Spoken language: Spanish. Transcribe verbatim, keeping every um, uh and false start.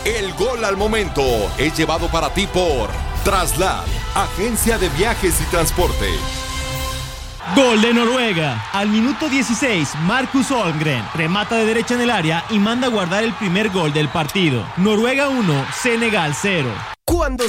El gol al momento es llevado para ti por Traslad, agencia de viajes y transporte. Gol de Noruega. Al minuto dieciséis, Marcus Holmgren remata de derecha en el área y manda a guardar el primer gol del partido. Noruega uno, Senegal cero. Cuando